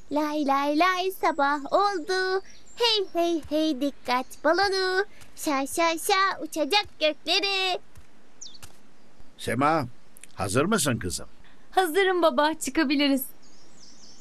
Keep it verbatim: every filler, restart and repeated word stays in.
Lay lay lay sabah oldu. Hey hey hey dikkat balonu. Şa şa şa uçacak gökleri. Sema, hazır mısın kızım? Hazırım baba, çıkabiliriz.